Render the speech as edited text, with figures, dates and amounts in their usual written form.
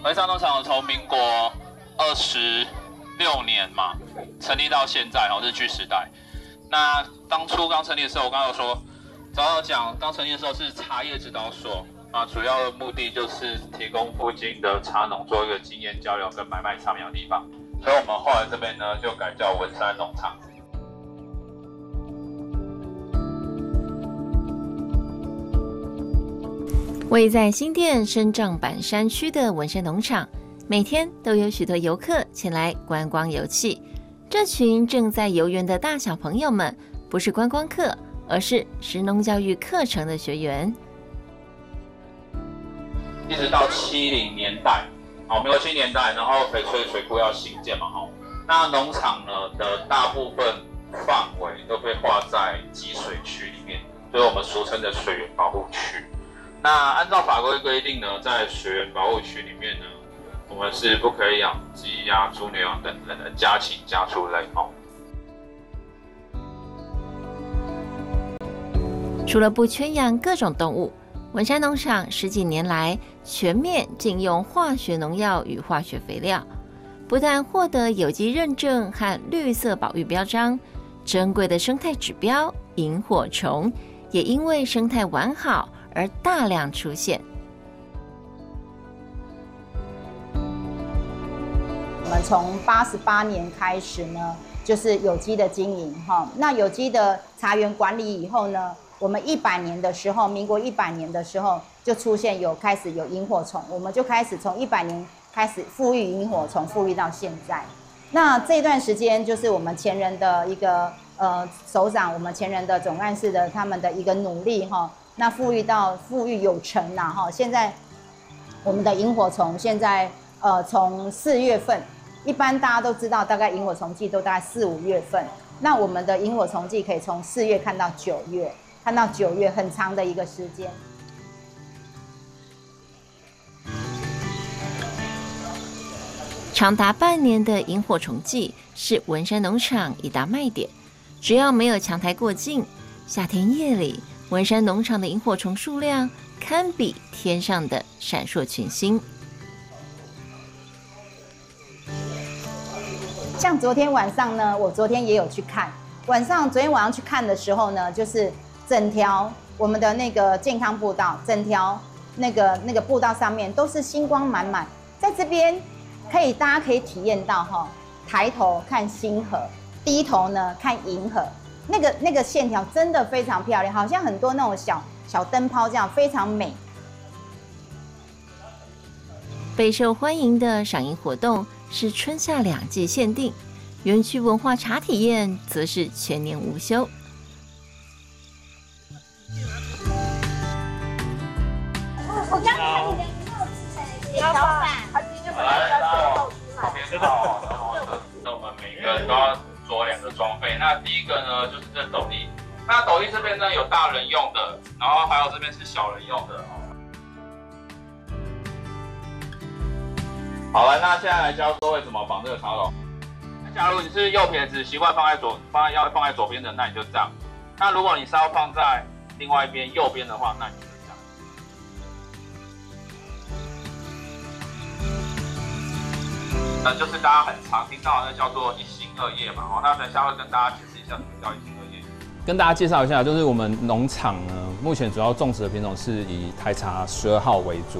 文山农场从民国26年嘛成立到现在日据时代。那当初刚成立的时候，我刚刚有说，早早讲刚成立的时候是茶叶指导所啊，主要的目的就是提供附近的茶农做一个经验交流跟买卖茶苗的地方。所以我们后来这边呢就改叫文山农场。 位在新店生长板山区的文山农场，每天都有许多游客前来观光游憩。这群正在游园的大小朋友们，不是观光客，而是食农教育课程的学员。 一直到70年代，民国70年代，然后翡翠水库要兴建嘛，那农场呢的大部分范围都被划在集水区里面，就是我们俗称的水源保护区。那按照法规规定呢，在水源保护区里面呢，我们是不可以养鸡鸭猪牛羊等等的家禽家畜类除了不圈养各种动物，文山农场10几年来全面禁用化学农药与化学肥料，不但获得有机认证和绿色保育标章，珍贵的生态指标萤火虫也因为生态完好而大量出现。 我们从88年开始呢，就是有机的经营哈。那有机的茶园管理以后呢，我们100年的时候，民国100年的时候就出现开始有萤火虫，我们就开始从100年开始富裕萤火虫，富裕到现在。那这段时间就是我们前人的一个首长，我们前人的总干事的他们的一个努力哈。那富裕有成呐哈，现在我们的萤火虫现在从4月份，一般大家都知道，大概萤火虫季都大概4、5月份。那我们的萤火虫季可以从4月看到9月，很长的一个时间。 长达半年的萤火虫季是文山农场一大卖点，只要没有强台过境，夏天夜里文山农场的萤火虫数量堪比天上的闪烁群星。 像昨天晚上呢，我昨天也有去看。昨天晚上去看的时候呢，就是整条我们的那个健康步道，整条那个步道上面都是星光满满。在这边大家可以体验到抬头看星河，低头呢看银河。那个线条真的非常漂亮，好像很多那种小灯泡这样，非常美。 备受欢迎的赏萤活动是春夏2季限定，园区文化茶体验则是全年无休。 我刚看你的荧幕是谁？小板，他今天本来要做旁边好，那我们每个人都要着2个装备。那第一个呢，就是这斗笠。那斗笠这边呢有大人用的，然后还有这边是小人用的好了，那现在来教各位怎么绑这个茶笼。假如你是右撇子，习惯放在左边的，那你就这样。那如果你是要放在另外一边右边的话，那你就这样。那就是大家很常听到的叫做1心2叶嘛。那等一下会跟大家解释一下什么叫1心2叶。 跟大家介绍一下，就是我们农场呢，目前主要种植的品种是以台茶12号为主。